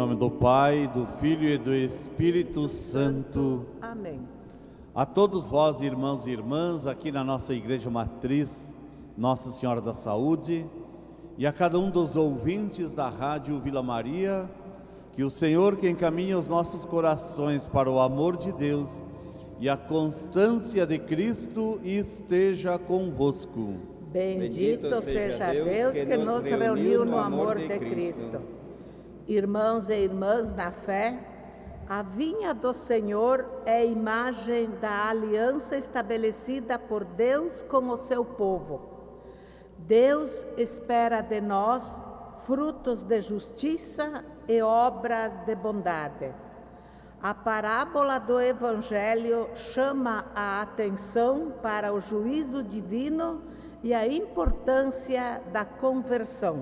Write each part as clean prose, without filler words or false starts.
nome do Pai, do Filho e do Espírito Santo. Amém. A todos vós, irmãos e irmãs, aqui na nossa Igreja Matriz, Nossa Senhora da Saúde, e a cada um dos ouvintes da Rádio Vila Maria, que o Senhor, que encaminha os nossos corações para o amor de Deus e a constância de Cristo, esteja convosco. Bendito seja Deus que nos reuniu no amor de Cristo. Irmãos e irmãs na fé, a vinha do Senhor é imagem da aliança estabelecida por Deus com o seu povo. Deus espera de nós frutos de justiça e obras de bondade. A parábola do Evangelho chama a atenção para o juízo divino e a importância da conversão.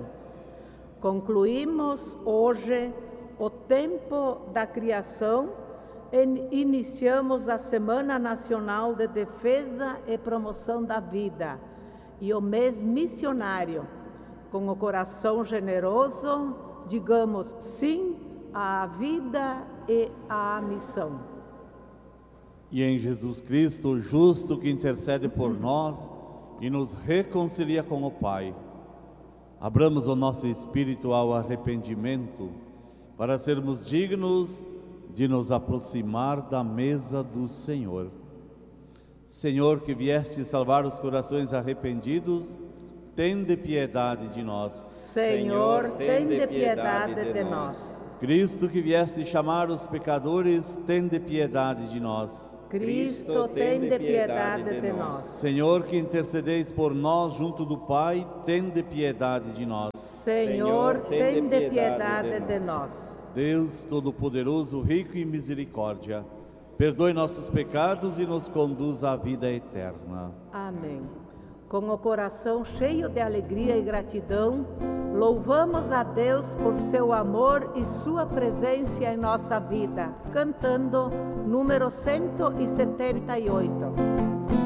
Concluímos hoje o tempo da criação e iniciamos a Semana Nacional de Defesa e Promoção da Vida e o mês missionário. Com o coração generoso, digamos sim à vida e à missão. E em Jesus Cristo, o justo que intercede por nós e nos reconcilia com o Pai, abramos o nosso espírito ao arrependimento, para sermos dignos de nos aproximar da mesa do Senhor. Senhor, que vieste salvar os corações arrependidos, tende piedade de nós. Senhor, tende piedade de nós. Cristo, que vieste chamar os pecadores, tende piedade de nós. Cristo, tende piedade de nós. Senhor, que intercedeis por nós junto do Pai, tende piedade de nós. Senhor, tende piedade de nós. Deus Todo-Poderoso, rico em misericórdia, perdoe nossos pecados e nos conduz à vida eterna. Amém. Com o coração cheio de alegria e gratidão, louvamos a Deus por seu amor e sua presença em nossa vida, cantando número 178.